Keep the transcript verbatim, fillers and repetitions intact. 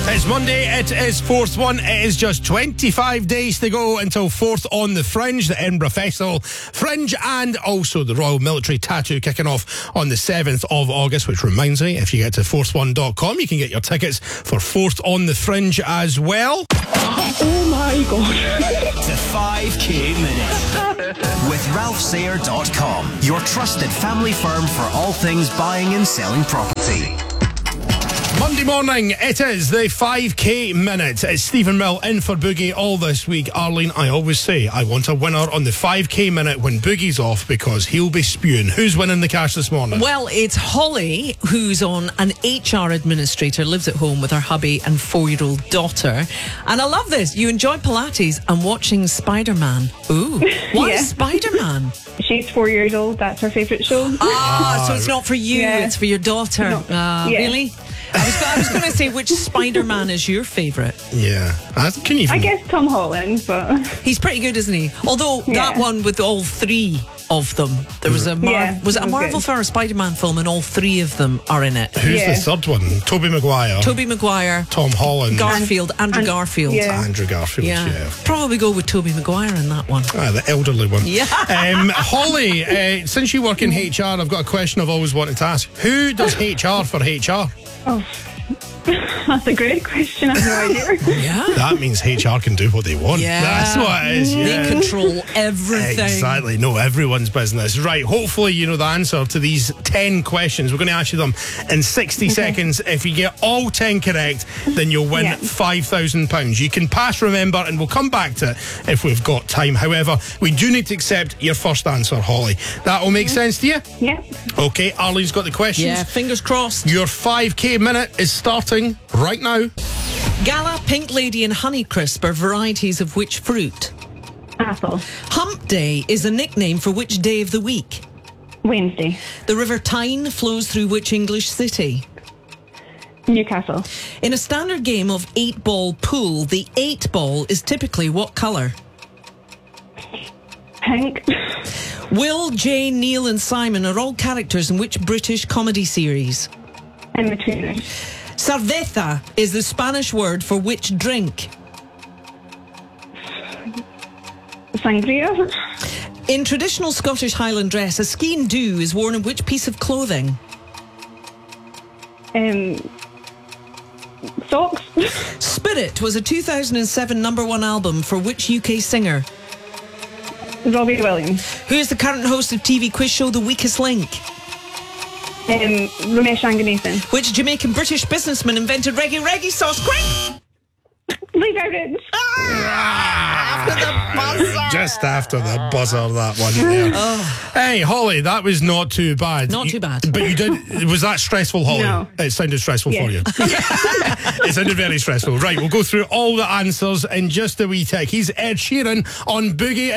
It's Monday, it is fourth one. It is just twenty-five days to go until fourth on the Fringe, the Edinburgh Festival Fringe, and also the Royal Military Tattoo kicking off on the seventh of August, which reminds me, if you get to fourth one dot com, you can get your tickets for fourth on the Fringe as well. Oh my God. The five K Minute with Ralph Sayer dot com, your trusted family firm for all things buying and selling property. Monday morning, it is the five K Minute. It's Stephen Mill in for Boogie all this week. Arlene, I always say I want a winner on the five K Minute when Boogie's off because he'll be spewing. Who's winning the cash this morning? Well, it's Holly, who's on an H R administrator, lives at home with her hubby and four-year-old daughter. And I love this. You enjoy Pilates and watching Spider-Man. Ooh, why Yeah. Spider-Man? She's four years old. That's her favourite show. Ah, so it's not for you, Yeah. it's for your daughter. No. Ah, Yeah. Really? I was, I was going to say, which Spider-Man is your favourite? Yeah. I can even... I guess Tom Holland, but He's pretty good, isn't he? Although that Yeah. one with all three of them, there was a Mar- Yeah, was it a that was Marvel good. film or a Spider-Man film, and all three of them are in it. Who's Yeah. the third one? Tobey Maguire. Tobey Maguire, Tom Holland. Garfield, Andrew and- Garfield. yeah. Andrew Garfield, Yeah. yeah. Probably go with Tobey Maguire in that one. Ah, the elderly one. Yeah. Um, Holly, uh, since you work in H R, I've got a question I've always wanted to ask. Who does H R for H R? oh, that's a great question. I have no idea. Yeah. That means H R can do what they want. Yeah. That's what it is, yeah. They control everything. Exactly. No, everyone's business. Right. Hopefully you know the answer to these ten questions. We're going to ask you them in sixty seconds. If you get all ten correct, then you'll win Yeah. five thousand pounds. You can pass, remember, and we'll come back to it if we've got time. However, we do need to accept your first answer, Holly. That will make sense to you? Yeah. Okay, Arlene's got the questions. Yeah, fingers crossed. Your five K minute is starting right now. Gala, Pink Lady and Honeycrisp are varieties of which fruit? Apple. Hump Day is a nickname for which day of the week? Wednesday. The River Tyne flows through which English city? Newcastle. In a standard game of eight-ball pool, the eight ball is typically what colour? Pink. Will, Jane, Neil and Simon are all characters in which British comedy series? In between. Cerveza is the Spanish word for which drink? Sangria. In traditional Scottish Highland dress, a skene do is worn in which piece of clothing? Um. Socks. Spirit was a two thousand seven number one album for which U K singer? Robbie Williams. Who is the current host of T V quiz show The Weakest Link? Um. Ramesh Ranganathan. Which Jamaican British businessman invented reggae reggae sauce? Quick! Lee Dowdens. After the buzzer. Just after the buzzer, that one there. Hey, Holly, that was not too bad. Not You- too bad. But you did. Was that stressful, Holly? No. It sounded stressful Yeah. for you. It sounded very stressful. Right, we'll go through all the answers in just a wee tick. He's Ed Sheeran on Boogie.